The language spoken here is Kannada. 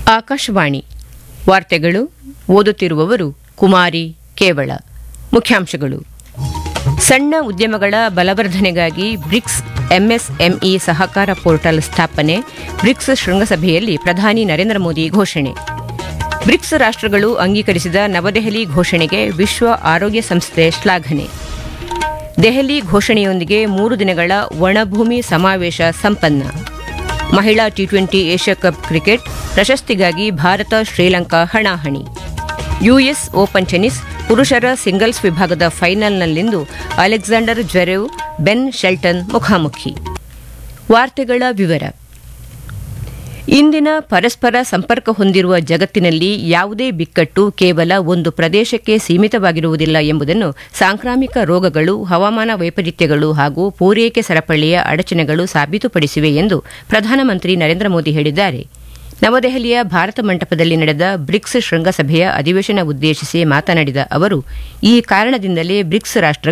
ಆಕಾಶವಾಣಿ ವಾರ್ತೆಗಳು ಓದುತ್ತಿರುವವರು ಕುಮಾರಿ ಕೇವಳ. ಮುಖ್ಯಾಂಶಗಳು: ಸಣ್ಣ ಉದ್ಯಮಗಳ ಬಲವರ್ಧನೆಗಾಗಿ ಬ್ರಿಕ್ಸ್ ಎಂಎಸ್ಎಂಇ ಸಹಕಾರ ಪೋರ್ಟಲ್ ಸ್ಥಾಪನೆ, ಬ್ರಿಕ್ಸ್ ಶೃಂಗಸಭೆಯಲ್ಲಿ ಪ್ರಧಾನಿ ನರೇಂದ್ರ ಮೋದಿ ಘೋಷಣೆ. ಬ್ರಿಕ್ಸ್ ರಾಷ್ಟ್ರಗಳು ಅಂಗೀಕರಿಸಿದ ನವದೆಹಲಿ ಘೋಷಣೆಗೆ ವಿಶ್ವ ಆರೋಗ್ಯ ಸಂಸ್ಥೆ ಶ್ಲಾಘನೆ. ದೆಹಲಿ ಘೋಷಣೆಯೊಂದಿಗೆ 3 ದಿನಗಳ ಒಣಭೂಮಿ ಸಮಾವೇಶ ಸಂಪನ್ನ. ಮಹಿಳಾ ಟಿ20 ಏಷ್ಯಾ ಕಪ್ ಕ್ರಿಕೆಟ್ ಪ್ರಶಸ್ತಿಗಾಗಿ ಭಾರತ ಶ್ರೀಲಂಕಾ ಹಣಾಹಣಿ. ಯುಎಸ್ ಓಪನ್ ಟೆನಿಸ್ ಪುರುಷರ ಸಿಂಗಲ್ಸ್ ವಿಭಾಗದ ಫೈನಲ್ನಲ್ಲಿಂದು ಅಲೆಕ್ಸಾಂಡರ್ ಜ್ವೆರೆವ್ ಬೆನ್ ಶೆಲ್ಟನ್ ಮುಖಾಮುಖಿ. ವಾರ್ತೆಗಳ ವಿವರ. ಇಂದಿನ ಪರಸ್ಪರ ಸಂಪರ್ಕ ಹೊಂದಿರುವ ಜಗತ್ತಿನಲ್ಲಿ ಯಾವುದೇ ಬಿಕ್ಕಟ್ಟು ಕೇವಲ ಒಂದು ಪ್ರದೇಶಕ್ಕೆ ಸೀಮಿತವಾಗಿರುವುದಿಲ್ಲ ಎಂಬುದನ್ನು ಸಾಂಕ್ರಾಮಿಕ ರೋಗಗಳು, ಹವಾಮಾನ ವೈಪರೀತ್ಯಗಳು ಹಾಗೂ ಪೂರೈಕೆ ಸರಪಳಿಯ ಅಡಚಣೆಗಳು ಸಾಬೀತುಪಡಿಸಿವೆ ಎಂದು ಪ್ರಧಾನಮಂತ್ರಿ ನರೇಂದ್ರ ಮೋದಿ ಹೇಳಿದ್ದಾರೆ. ನವದೆಹಲಿಯ ಭಾರತ ಮಂಟಪದಲ್ಲಿ ನಡೆದ ಬ್ರಿಕ್ಸ್ ಶೃಂಗಸಭೆಯ ಅಧಿವೇಶನ ಉದ್ದೇಶಿಸಿ ಮಾತನಾಡಿದ ಅವರು, ಈ ಕಾರಣದಿಂದಲೇ ಬ್ರಿಕ್ಸ್ ರಾಷ್ಟ್ರಗಳು